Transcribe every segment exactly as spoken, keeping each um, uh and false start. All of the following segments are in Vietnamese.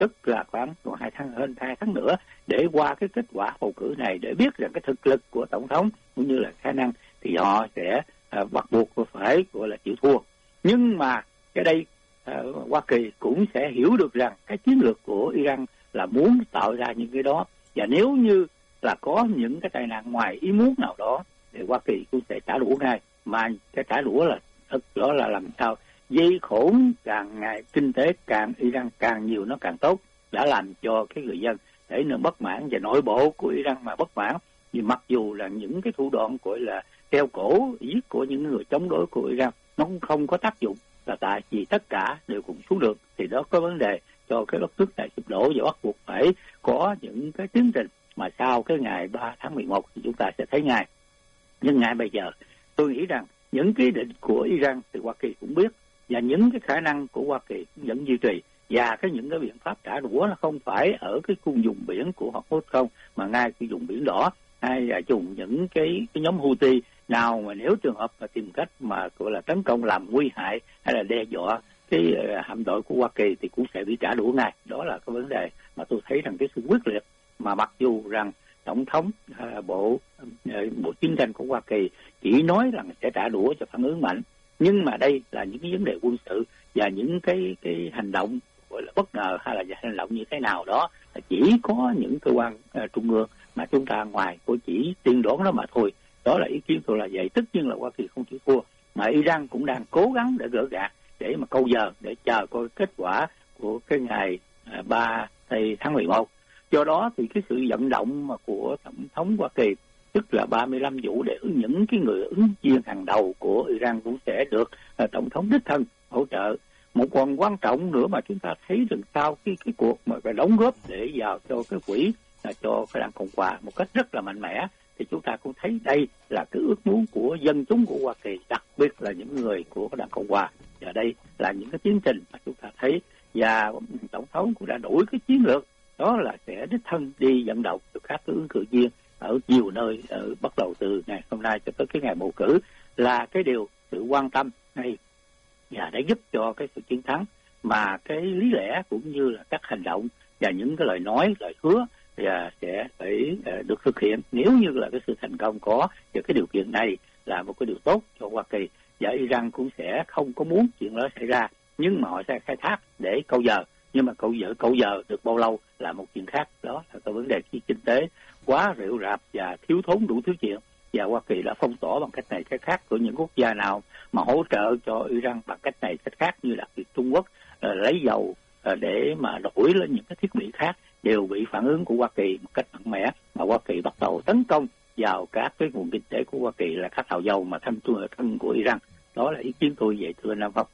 tức là khoảng còn hai tháng hơn hai tháng nữa để qua cái kết quả bầu cử này, để biết rằng cái thực lực của tổng thống cũng như là khả năng, thì họ sẽ à, bắt buộc phải gọi là chịu thua. Nhưng mà cái đây à, Hoa Kỳ cũng sẽ hiểu được rằng cái chiến lược của Iran là muốn tạo ra những cái đó, và nếu như là có những cái tai nạn ngoài ý muốn nào đó thì Hoa Kỳ cũng sẽ trả đũa ngay. Mà cái trả đũa là thực đó là làm sao dây khốn càng ngày kinh tế càng Iran càng nhiều nó càng tốt, đã làm cho cái người dân để nên bất mãn, và nội bộ của Iran mà bất mãn. Vì mặc dù là những cái thủ đoạn gọi là treo cổ giết của những người chống đối của Iran nó cũng không có tác dụng, là tại vì tất cả đều cùng xuống được, thì đó có vấn đề cho cái đất nước này sụp đổ, và bắt buộc phải có những cái tiến trình mà sau cái ngày ba tháng mười một thì chúng ta sẽ thấy ngay. Nhưng ngay bây giờ tôi nghĩ rằng những cái định của Iran thì Hoa Kỳ cũng biết, và những cái khả năng của Hoa Kỳ cũng vẫn duy trì, và cái những cái biện pháp trả đũa nó không phải ở cái cung vùng biển của Hormuz không, mà ngay cái vùng biển đỏ, hay là dùng những cái, cái nhóm Houthi nào mà nếu trường hợp mà tìm cách mà gọi là tấn công làm nguy hại hay là đe dọa cái uh, hạm đội của Hoa Kỳ thì cũng sẽ bị trả đũa ngay. Đó là cái vấn đề mà tôi thấy rằng cái sự quyết liệt mà mặc dù rằng tổng thống uh, bộ uh, bộ chiến tranh của Hoa Kỳ chỉ nói rằng sẽ trả đũa cho phản ứng mạnh, nhưng mà đây là những cái vấn đề quân sự và những cái cái hành động gọi là bất ngờ hay là hành động như thế nào đó là chỉ có những cơ quan uh, trung ương mà chúng ta ngoài của chỉ tiên đoán đó mà thôi. Đó là ý kiến tôi là vậy. Tất nhiên là Hoa Kỳ không chịu thua, mà Iran cũng đang cố gắng để gỡ gạc, để mà câu giờ để chờ coi kết quả của cái ngày uh, ba tháng mười một. Do đó thì cái sự vận động mà của tổng thống Hoa Kỳ, tức là ba mươi lăm vụ để những cái người ứng viên hàng đầu của Iran cũng sẽ được uh, tổng thống đích thân hỗ trợ. Một còn quan trọng nữa mà chúng ta thấy rằng sau cái cái cuộc mà phải đóng góp để vào cho cái quỹ là cho cái đảng Cộng hòa một cách rất là mạnh mẽ, thì chúng ta cũng thấy đây là cái ước muốn của dân chúng của Hoa Kỳ, đặc biệt là những người của đảng Cộng hòa. Và đây là những cái tiến trình mà chúng ta thấy, và tổng thống cũng đã đổi cái chiến lược, đó là sẽ đích thân đi vận động cho các ứng cử viên ở nhiều nơi, ở bắt đầu từ ngày hôm nay cho tới cái ngày bầu cử, là cái điều sự quan tâm này, và để giúp cho cái sự chiến thắng. Mà cái lý lẽ cũng như là các hành động và những cái lời nói, lời hứa và sẽ phải được thực hiện. Nếu như là cái sự thành công có, và cái điều kiện này là một cái điều tốt cho Hoa Kỳ, và Iran cũng sẽ không có muốn chuyện đó xảy ra, nhưng mà họ sẽ khai thác để câu giờ. Nhưng mà câu giờ câu giờ được bao lâu là một chuyện khác. Đó là cái vấn đề kinh tế quá rệu rạp và thiếu thốn đủ thứ chuyện, và Hoa Kỳ đã phong tỏa bằng cách này cách khác. Của những quốc gia nào mà hỗ trợ cho Iran bằng cách này cách khác, như đặc biệt Trung Quốc uh, lấy dầu uh, để mà đổi lên những cái thiết bị khác, đều bị phản ứng của Hoa Kỳ một cách mạnh mẽ, mà Hoa Kỳ bắt đầu tấn công vào các cái nguồn kinh tế của Hoa Kỳ là các hào dầu mà thân thân của Iran. Đó là ý kiến tôi vậy, thưa anh Nam Phong.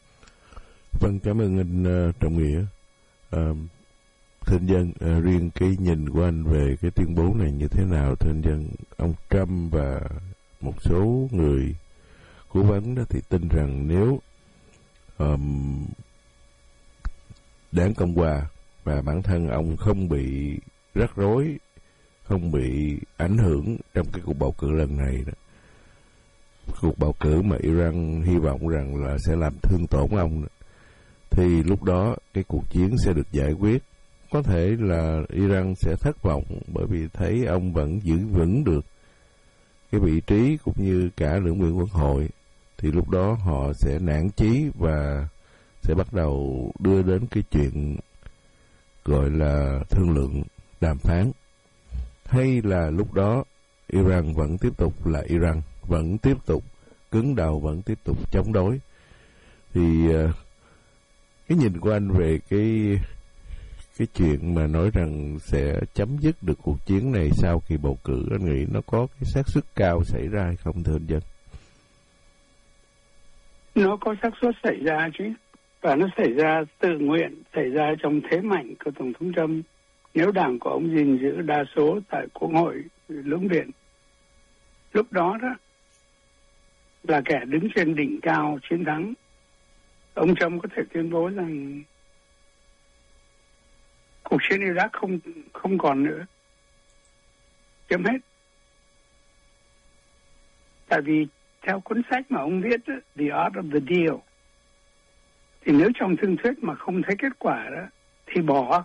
Vâng, cảm ơn anh uh, Trọng Nghĩa. Uh, thưa anh Dân, uh, riêng cái nhìn của anh về cái tuyên bố này như thế nào, thưa anh Dân? Ông Trump và một số người cố vấn đó thì tin rằng nếu um, đảng Cộng hòa và bản thân ông không bị rắc rối, không bị ảnh hưởng trong cái cuộc bầu cử lần này đó, cuộc bầu cử mà Iran hy vọng rằng là sẽ làm thương tổn ông đó, thì lúc đó cái cuộc chiến sẽ được giải quyết. Có thể là Iran sẽ thất vọng bởi vì thấy ông vẫn giữ vững được cái vị trí cũng như cả lưỡng viện quốc hội, thì lúc đó họ sẽ nản chí và sẽ bắt đầu đưa đến cái chuyện gọi là thương lượng, đàm phán. Hay là lúc đó Iran vẫn tiếp tục là Iran, vẫn tiếp tục cứng đầu, vẫn tiếp tục chống đối. Thì cái nhìn của anh về cái cái chuyện mà nói rằng sẽ chấm dứt được cuộc chiến này sau khi bầu cử, anh nghĩ nó có cái xác suất cao xảy ra hay không, thưa anh Dân? Nó có xác suất xảy ra chứ, và nó xảy ra tự nguyện, xảy ra trong thế mạnh của Tổng thống Trump. Nếu đảng của ông gìn giữ đa số tại Quốc hội lưỡng viện, lúc đó đó là kẻ đứng trên đỉnh cao chiến thắng. Ông Trump có thể tuyên bố rằng cuộc chiến Iraq không không còn nữa, chấm hết. Tại vì theo cuốn sách mà ông viết, The Art of the Deal, thì nếu trong thương thuyết mà không thấy kết quả đó, thì bỏ